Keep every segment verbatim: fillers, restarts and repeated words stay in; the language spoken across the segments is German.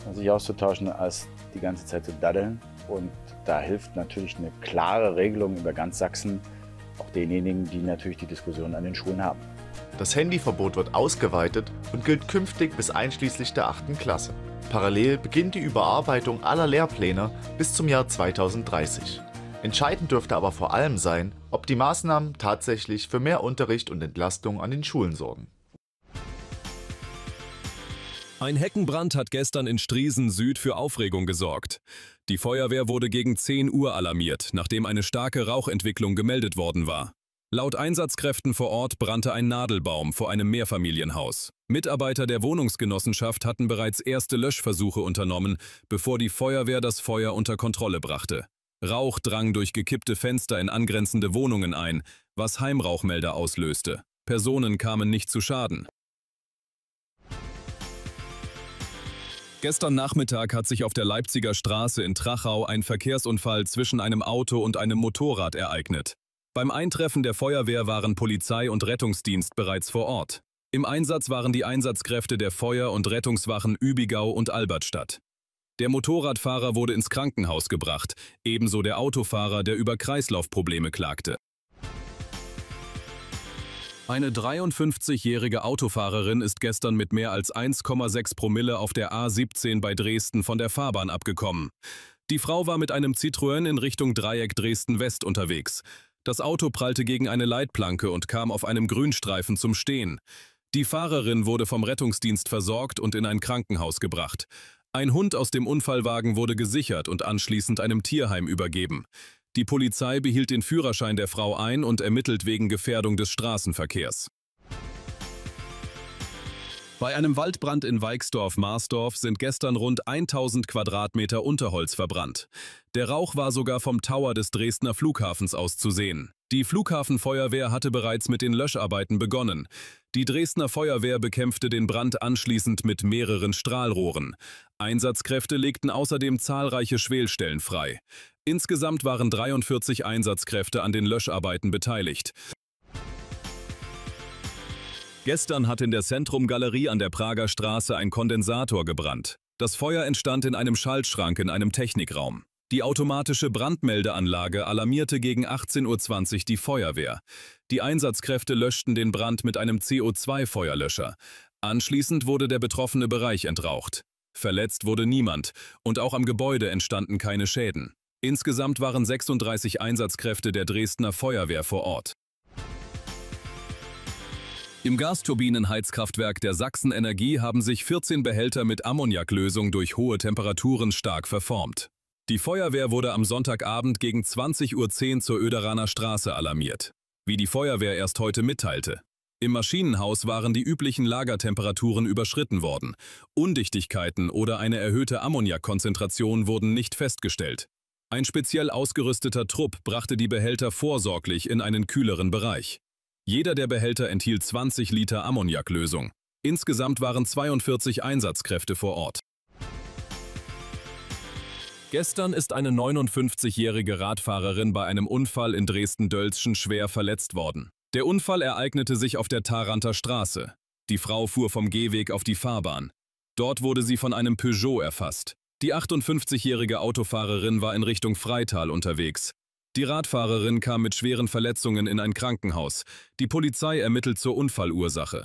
sich auszutauschen, als die ganze Zeit zu daddeln. Und da hilft natürlich eine klare Regelung über ganz Sachsen, auch denjenigen, die natürlich die Diskussion an den Schulen haben. Das Handyverbot wird ausgeweitet und gilt künftig bis einschließlich der achten Klasse. Parallel beginnt die Überarbeitung aller Lehrpläne bis zum Jahr zweitausenddreißig. Entscheidend dürfte aber vor allem sein, ob die Maßnahmen tatsächlich für mehr Unterricht und Entlastung an den Schulen sorgen. Ein Heckenbrand hat gestern in Striesen Süd für Aufregung gesorgt. Die Feuerwehr wurde gegen zehn Uhr alarmiert, nachdem eine starke Rauchentwicklung gemeldet worden war. Laut Einsatzkräften vor Ort brannte ein Nadelbaum vor einem Mehrfamilienhaus. Mitarbeiter der Wohnungsgenossenschaft hatten bereits erste Löschversuche unternommen, bevor die Feuerwehr das Feuer unter Kontrolle brachte. Rauch drang durch gekippte Fenster in angrenzende Wohnungen ein, was Heimrauchmelder auslöste. Personen kamen nicht zu Schaden. Gestern Nachmittag hat sich auf der Leipziger Straße in Trachau ein Verkehrsunfall zwischen einem Auto und einem Motorrad ereignet. Beim Eintreffen der Feuerwehr waren Polizei und Rettungsdienst bereits vor Ort. Im Einsatz waren die Einsatzkräfte der Feuer- und Rettungswachen Übigau und Albertstadt. Der Motorradfahrer wurde ins Krankenhaus gebracht, ebenso der Autofahrer, der über Kreislaufprobleme klagte. Eine dreiundfünfzigjährige Autofahrerin ist gestern mit mehr als eins Komma sechs Promille auf der A siebzehn bei Dresden von der Fahrbahn abgekommen. Die Frau war mit einem Citroën in Richtung Dreieck Dresden-West unterwegs. Das Auto prallte gegen eine Leitplanke und kam auf einem Grünstreifen zum Stehen. Die Fahrerin wurde vom Rettungsdienst versorgt und in ein Krankenhaus gebracht. Ein Hund aus dem Unfallwagen wurde gesichert und anschließend einem Tierheim übergeben. Die Polizei behielt den Führerschein der Frau ein und ermittelt wegen Gefährdung des Straßenverkehrs. Bei einem Waldbrand in Weixdorf-Marsdorf sind gestern rund tausend Quadratmeter Unterholz verbrannt. Der Rauch war sogar vom Tower des Dresdner Flughafens aus zu sehen. Die Flughafenfeuerwehr hatte bereits mit den Löscharbeiten begonnen. Die Dresdner Feuerwehr bekämpfte den Brand anschließend mit mehreren Strahlrohren. Einsatzkräfte legten außerdem zahlreiche Schwelstellen frei. Insgesamt waren dreiundvierzig Einsatzkräfte an den Löscharbeiten beteiligt. Gestern hat in der Centrum-Galerie an der Prager Straße ein Kondensator gebrannt. Das Feuer entstand in einem Schaltschrank in einem Technikraum. Die automatische Brandmeldeanlage alarmierte gegen achtzehn Uhr zwanzig die Feuerwehr. Die Einsatzkräfte löschten den Brand mit einem C O zwei Feuerlöscher. Anschließend wurde der betroffene Bereich entraucht. Verletzt wurde niemand und auch am Gebäude entstanden keine Schäden. Insgesamt waren sechsunddreißig Einsatzkräfte der Dresdner Feuerwehr vor Ort. Im Gasturbinenheizkraftwerk der Sachsen Energie haben sich vierzehn Behälter mit Ammoniaklösung durch hohe Temperaturen stark verformt. Die Feuerwehr wurde am Sonntagabend gegen zwanzig Uhr zehn zur Oederaner Straße alarmiert. Wie die Feuerwehr erst heute mitteilte. Im Maschinenhaus waren die üblichen Lagertemperaturen überschritten worden. Undichtigkeiten oder eine erhöhte Ammoniakkonzentration wurden nicht festgestellt. Ein speziell ausgerüsteter Trupp brachte die Behälter vorsorglich in einen kühleren Bereich. Jeder der Behälter enthielt zwanzig Liter Ammoniaklösung. Insgesamt waren zweiundvierzig Einsatzkräfte vor Ort. Gestern ist eine neunundfünfzigjährige Radfahrerin bei einem Unfall in Dresden-Dölzschen schwer verletzt worden. Der Unfall ereignete sich auf der Tharanter Straße. Die Frau fuhr vom Gehweg auf die Fahrbahn. Dort wurde sie von einem Peugeot erfasst. Die achtundfünfzigjährige Autofahrerin war in Richtung Freital unterwegs. Die Radfahrerin kam mit schweren Verletzungen in ein Krankenhaus. Die Polizei ermittelt zur Unfallursache.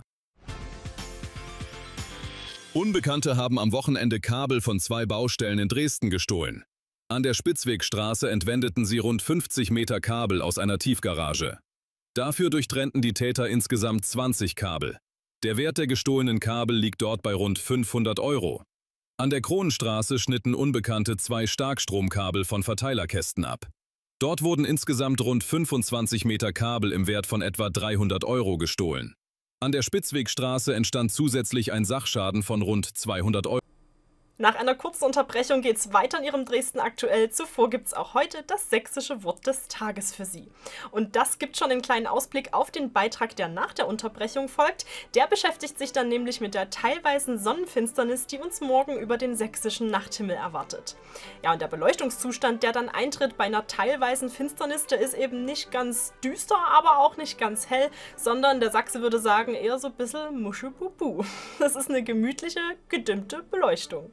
Unbekannte haben am Wochenende Kabel von zwei Baustellen in Dresden gestohlen. An der Spitzwegstraße entwendeten sie rund fünfzig Meter Kabel aus einer Tiefgarage. Dafür durchtrennten die Täter insgesamt zwanzig Kabel. Der Wert der gestohlenen Kabel liegt dort bei rund fünfhundert Euro. An der Kronenstraße schnitten Unbekannte zwei Starkstromkabel von Verteilerkästen ab. Dort wurden insgesamt rund fünfundzwanzig Meter Kabel im Wert von etwa dreihundert Euro gestohlen. An der Spitzwegstraße entstand zusätzlich ein Sachschaden von rund zweihundert Euro. Nach einer kurzen Unterbrechung geht es weiter in Ihrem Dresden aktuell. Zuvor gibt es auch heute das sächsische Wort des Tages für Sie. Und das gibt schon einen kleinen Ausblick auf den Beitrag, der nach der Unterbrechung folgt. Der beschäftigt sich dann nämlich mit der teilweisen Sonnenfinsternis, die uns morgen über den sächsischen Nachthimmel erwartet. Ja, und der Beleuchtungszustand, der dann eintritt bei einer teilweisen Finsternis, der ist eben nicht ganz düster, aber auch nicht ganz hell, sondern der Sachse würde sagen, eher so ein bisschen Muschebubu. Das ist eine gemütliche, gedimmte Beleuchtung.